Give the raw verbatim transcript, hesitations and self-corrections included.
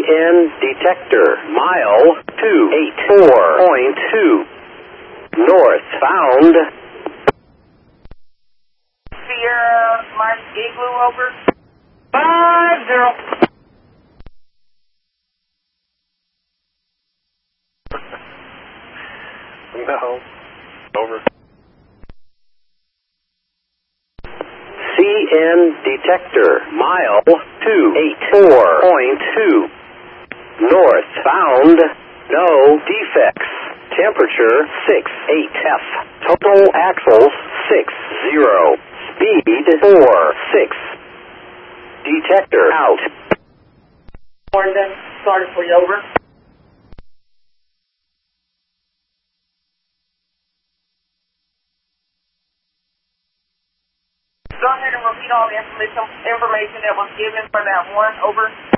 N detector, mile two eight four point two. Northbound. Sierra Mike Igloo, over. Five zero. No. Over. C N detector, mile two eight four point two. Northbound, no defects. Temperature six eight F. Total axles six zero. Speed four six. Detector out. Morning, started for you, over. Go ahead and repeat all the information information that was given for that one, over.